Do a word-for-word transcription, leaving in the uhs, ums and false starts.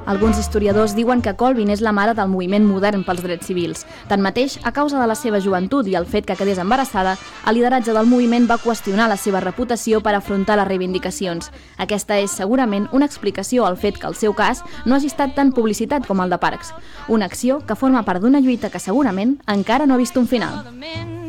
Alguns historiadors diuen que Colvin és la mare del moviment modern pels drets civils. Tanmateix, a causa de la seva joventut i el fet que quedés embarassada, el lideratge del moviment va qüestionar la seva reputació per afrontar les reivindicacions. Aquesta és segurament una explicació al fet que el seu cas no hagi estat tan publicitat com el de Parks. Una acció que forma part d'una lluita que segurament encara no ha vist un final.